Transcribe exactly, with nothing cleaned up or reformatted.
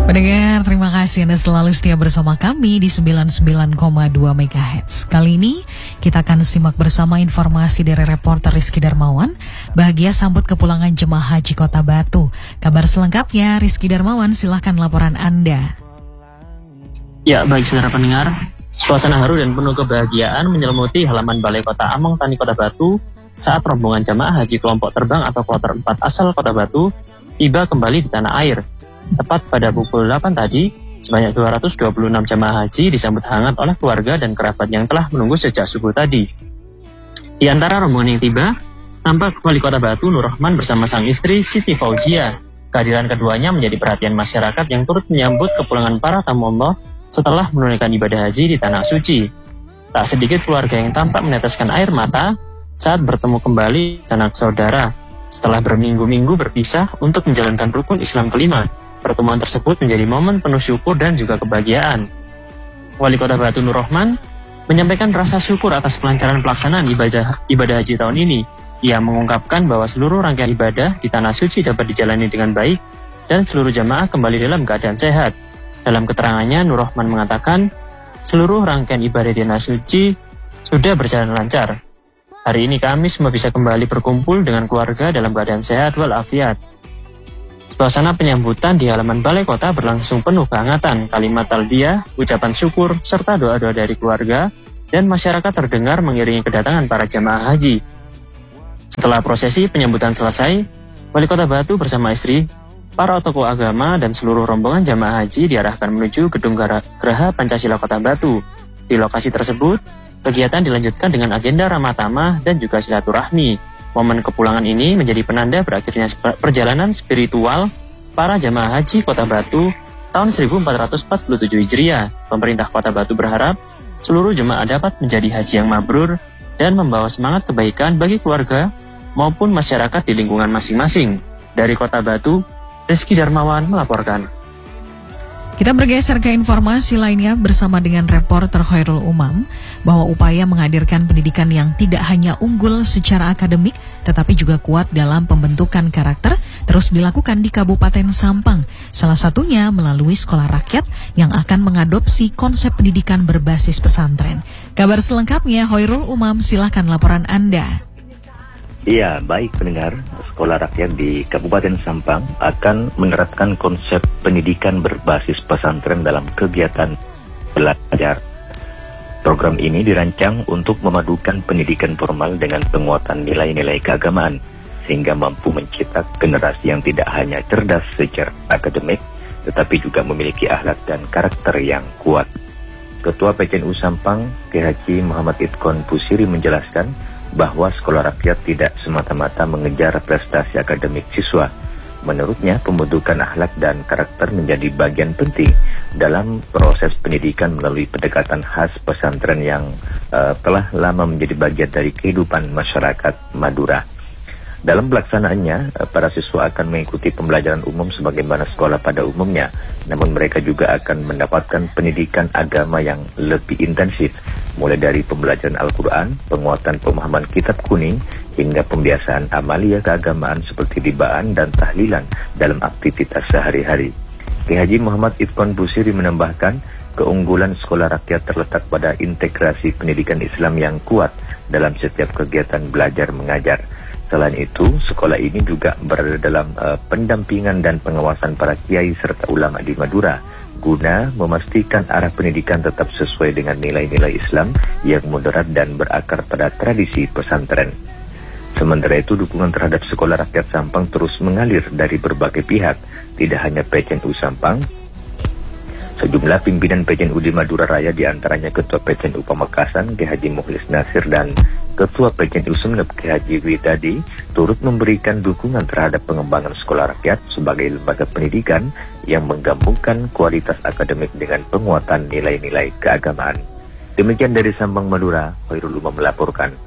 Pendengar, terima kasih Anda selalu setia bersama kami di sembilan puluh sembilan koma dua megahertz. Kali ini kita akan simak bersama informasi dari reporter Rizky Darmawan. Bahagia sambut kepulangan jemaah haji Kota Batu. Kabar selengkapnya, Rizky Darmawan, silahkan laporan Anda. Ya, baik saudara pendengar. Suasana haru dan penuh kebahagiaan menyelimuti halaman Balai Kota Among Tani Kota Batu saat rombongan jemaah haji kelompok terbang atau kloter empat asal Kota Batu tiba kembali di tanah air. Tepat pada pukul delapan tadi, sebanyak dua ratus dua puluh enam jemaah haji disambut hangat oleh keluarga dan kerabat yang telah menunggu sejak subuh tadi. Di antara rombongan yang tiba, tampak Wali Kota Batu Nur Rahman bersama sang istri Siti Fauzia. Kehadiran keduanya menjadi perhatian masyarakat yang turut menyambut kepulangan para tamu Allah setelah menunaikan ibadah haji di Tanah Suci. Tak sedikit keluarga yang tampak meneteskan air mata saat bertemu kembali sanak saudara setelah berminggu-minggu berpisah untuk menjalankan rukun Islam kelima. Pertemuan tersebut menjadi momen penuh syukur dan juga kebahagiaan. Wali Kota Batu Nur Rahman menyampaikan rasa syukur atas kelancaran pelaksanaan ibadah ibadah haji tahun ini. Ia mengungkapkan bahwa seluruh rangkaian ibadah di Tanah Suci dapat dijalani dengan baik dan seluruh jamaah kembali dalam keadaan sehat. Dalam keterangannya, Nur Rahman mengatakan seluruh rangkaian ibadah di Tanah Suci sudah berjalan lancar. Hari ini kami semua bisa kembali berkumpul dengan keluarga dalam keadaan sehat walafiat. Suasana penyambutan di halaman Balai Kota berlangsung penuh kehangatan, kalimat talbiyah, ucapan syukur, serta doa-doa dari keluarga dan masyarakat terdengar mengiringi kedatangan para jamaah haji. Setelah prosesi penyambutan selesai, Wali Kota Batu bersama istri, para tokoh agama, dan seluruh rombongan jamaah haji diarahkan menuju Gedung Geraha Pancasila Kota Batu. Di lokasi tersebut, kegiatan dilanjutkan dengan agenda ramah tamah dan juga silaturahmi. Momen kepulangan ini menjadi penanda berakhirnya perjalanan spiritual para jamaah haji Kota Batu tahun seribu empat ratus empat puluh tujuh Hijriah. Pemerintah Kota Batu berharap seluruh jemaah dapat menjadi haji yang mabrur dan membawa semangat kebaikan bagi keluarga maupun masyarakat di lingkungan masing-masing. Dari Kota Batu, Rizky Darmawan melaporkan. Kita bergeser ke informasi lainnya bersama dengan reporter Khairul Umam bahwa upaya menghadirkan pendidikan yang tidak hanya unggul secara akademik tetapi juga kuat dalam pembentukan karakter terus dilakukan di Kabupaten Sampang. Salah satunya melalui sekolah rakyat yang akan mengadopsi konsep pendidikan berbasis pesantren. Kabar selengkapnya Khairul Umam, silahkan laporan Anda. Iya, baik pendengar, sekolah rakyat di Kabupaten Sampang akan menerapkan konsep pendidikan berbasis pesantren dalam kegiatan belajar. Program ini dirancang untuk memadukan pendidikan formal dengan penguatan nilai-nilai keagamaan, sehingga mampu mencetak generasi yang tidak hanya cerdas secara akademik, tetapi juga memiliki akhlak dan karakter yang kuat. Ketua P C N U Sampang, Kiai Haji Muhammad Idkon Busiri menjelaskan bahwa sekolah rakyat tidak semata-mata mengejar prestasi akademik siswa. Menurutnya, pembentukan akhlak dan karakter menjadi bagian penting dalam proses pendidikan melalui pendekatan khas pesantren yang uh, telah lama menjadi bagian dari kehidupan masyarakat Madura. Dalam pelaksanaannya, para siswa akan mengikuti pembelajaran umum sebagaimana sekolah pada umumnya, namun mereka juga akan mendapatkan pendidikan agama yang lebih intensif, mulai dari pembelajaran Al-Quran, penguatan pemahaman kitab kuning, hingga pembiasaan amalia keagamaan seperti dibaan dan tahlilan dalam aktivitas sehari-hari. Kiai Haji Muhammad Idkon Busiri menambahkan, keunggulan sekolah rakyat terletak pada integrasi pendidikan Islam yang kuat dalam setiap kegiatan belajar mengajar. Selain itu, sekolah ini juga berada dalam uh, pendampingan dan pengawasan para kiai serta ulama di Madura, guna memastikan arah pendidikan tetap sesuai dengan nilai-nilai Islam yang moderat dan berakar pada tradisi pesantren. Sementara itu, dukungan terhadap sekolah rakyat Sampang terus mengalir dari berbagai pihak, tidak hanya P C N U Sampang. Sejumlah pimpinan P C N U di Madura Raya, diantaranya Ketua P C N U Pamekasan, Kiai Haji Mukhlis Nasir, dan Ketua P C N U Sumeneb, Kiai Haji Widadi, turut memberikan dukungan terhadap pengembangan sekolah rakyat sebagai lembaga pendidikan yang menggabungkan kualitas akademik dengan penguatan nilai-nilai keagamaan. Demikian dari Sampang, Madura, Khairul Umam melaporkan.